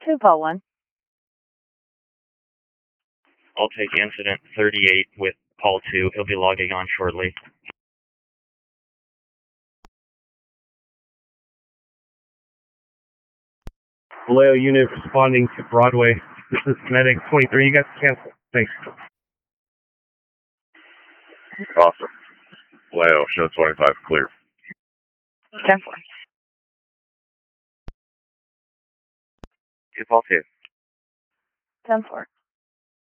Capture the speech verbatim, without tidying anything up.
two, Paul one. I'll take incident thirty-eight with Paul two. He'll be logging on shortly. Vallejo unit responding to Broadway. This is Medic twenty-three. You guys cancel. Thanks. Awesome. Vallejo, show twenty-five clear. ten four. Two Paul two. ten four.